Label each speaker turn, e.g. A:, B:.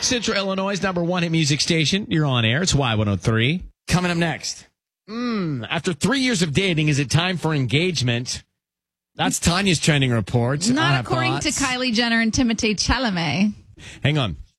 A: Central Illinois' #1 hit music station. You're on air. It's Y103. Coming up next. After 3 years of dating, is it time for engagement? That's Tanya's trending report.
B: Not according to Kylie Jenner and Timothée Chalamet.
A: Hang on.